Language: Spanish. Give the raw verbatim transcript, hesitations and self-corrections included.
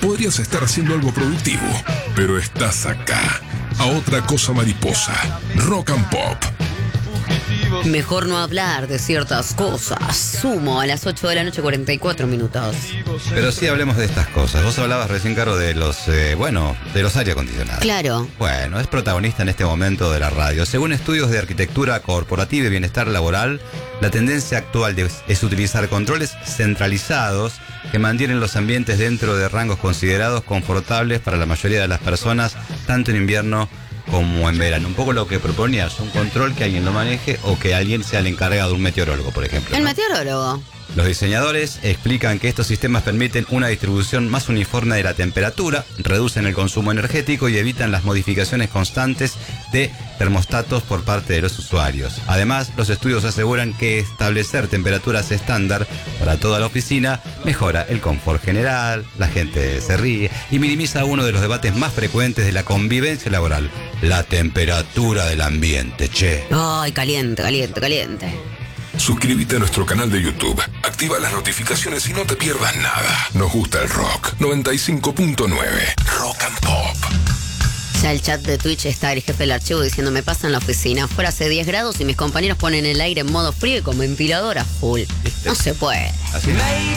podrías estar haciendo algo productivo, pero estás acá, a otra cosa mariposa. Rock and Pop. Mejor no hablar de ciertas cosas. Sumo a las ocho de la noche, cuarenta y cuatro minutos. Pero sí hablemos de estas cosas. Vos hablabas recién, Caro, de los, eh, bueno, de los aire acondicionados. Claro. Bueno, es protagonista en este momento de la radio. Según estudios de arquitectura corporativa y bienestar laboral, la tendencia actual de, es utilizar controles centralizados que mantienen los ambientes dentro de rangos considerados confortables para la mayoría de las personas, tanto en invierno como en verano. Un poco lo que proponías, un control que alguien lo maneje o que alguien sea el encargado de un meteorólogo, por ejemplo. El ¿no? meteorólogo. Los diseñadores explican que estos sistemas permiten una distribución más uniforme de la temperatura, reducen el consumo energético y evitan las modificaciones constantes de termostatos por parte de los usuarios. Además, los estudios aseguran que establecer temperaturas estándar para toda la oficina mejora el confort general, la gente se ríe y minimiza uno de los debates más frecuentes de la convivencia laboral: la temperatura del ambiente, che. Ay, caliente, caliente, caliente. Suscríbete a nuestro canal de YouTube, activa las notificaciones y no te pierdas nada. Nos gusta el rock. noventa y cinco punto nueve Rock and Pop. Ya el chat de Twitch está el jefe del archivo diciendo: me pasa en la oficina, fuera hace diez grados y mis compañeros ponen el aire en modo frío y con ventilador a full. No se puede. Así no.